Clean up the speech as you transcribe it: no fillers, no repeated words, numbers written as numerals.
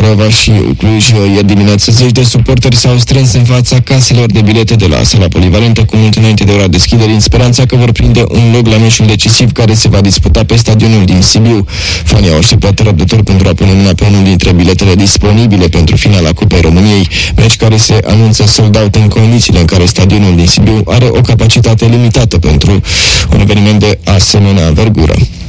Craiova și Cluj. Ieri dimineață zeci de suporteri s-au strâns în fața caselor de bilete de la sala polivalentă cu mult înainte de ora deschiderii, în speranța că vor prinde un loc la meciul decisiv care se va disputa pe stadionul din Sibiu. Fanii au așteptat răbdător pentru a pune mâna pe unul dintre biletele disponibile pentru finala Cupei României, meci care se anunță sold out în condițiile în care stadionul din Sibiu are o capacitate limitată pentru un eveniment de asemenea învergură.